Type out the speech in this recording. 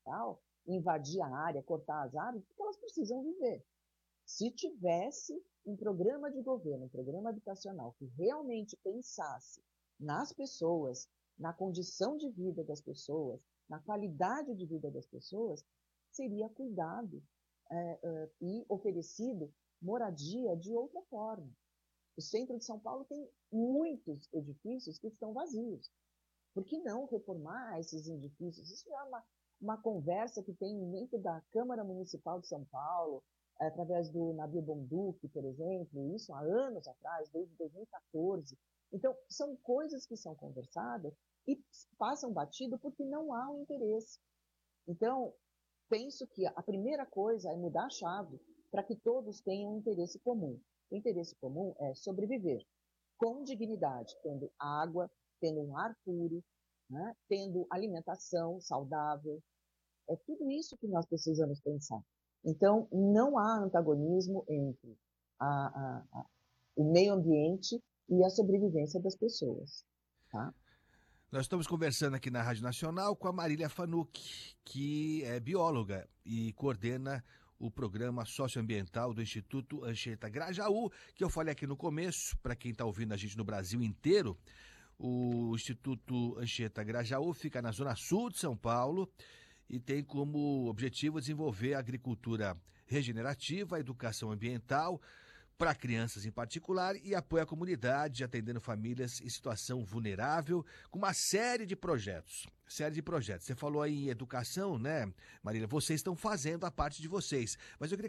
ambiental, invadir a área, cortar as árvores, porque elas precisam viver. Se tivesse um programa de governo, um programa habitacional que realmente pensasse nas pessoas, na condição de vida das pessoas, na qualidade de vida das pessoas, seria cuidado e oferecido moradia de outra forma. O centro de São Paulo tem muitos edifícios que estão vazios. Por que não reformar esses edifícios? Isso é uma conversa que tem dentro da Câmara Municipal de São Paulo, através do Nabil Bonduque, por exemplo, isso há anos atrás, desde 2014. Então, são coisas que são conversadas e passam batido porque não há um interesse. Então, penso que a primeira coisa é mudar a chave para que todos tenham um interesse comum. O interesse comum é sobreviver com dignidade, tendo água, tendo um ar puro, né? Tendo alimentação saudável. É tudo isso que nós precisamos pensar. Então, não há antagonismo entre o meio ambiente e a sobrevivência das pessoas. Tá? Nós estamos conversando aqui na Rádio Nacional com a Marília Fanucchi, que é bióloga e coordena o programa socioambiental do Instituto Anchieta Grajaú, que eu falei aqui no começo, para quem está ouvindo a gente no Brasil inteiro. O Instituto Anchieta Grajaú fica na zona sul de São Paulo e tem como objetivo desenvolver a agricultura regenerativa, a educação ambiental, para crianças em particular, e apoia a comunidade, atendendo famílias em situação vulnerável, com uma série de projetos. Você falou aí em educação, né, Marília? Vocês estão fazendo a parte de vocês. Mas eu queria